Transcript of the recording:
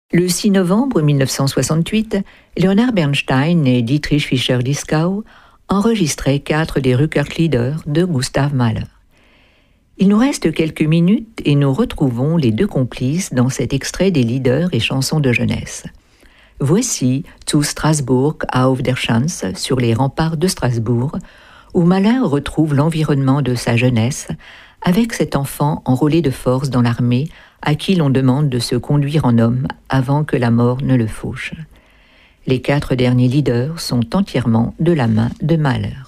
Le 6 novembre 1968, Leonard Bernstein et Dietrich Fischer-Dieskau enregistraient 4 des Rückert-Lieder de Gustav Mahler. Il nous reste quelques minutes et nous retrouvons les 2 complices dans cet extrait des Lieder et chansons de jeunesse. Voici Zu Straßburg auf der Schanze, sur les remparts de Strasbourg, où Mahler retrouve l'environnement de sa jeunesse avec cet enfant enrôlé de force dans l'armée à qui l'on demande de se conduire en homme avant que la mort ne le fauche. Les 4 derniers Lieder sont entièrement de la main de Mahler.